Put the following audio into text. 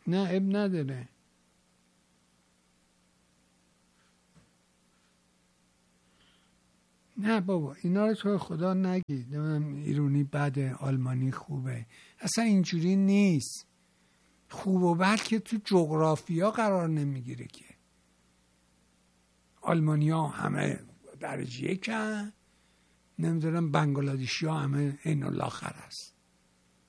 نه اب نداره. نه بابا اینا رو تو خدا نگید. ایرانی بده، آلمانی خوبه، اصلا اینجوری نیست. خوب و بد که تو جغرافیا قرار نمیگیره که. آلمانیا همه درجه یکن، نمیدونم بنگلادشی ها همه این الاخر است.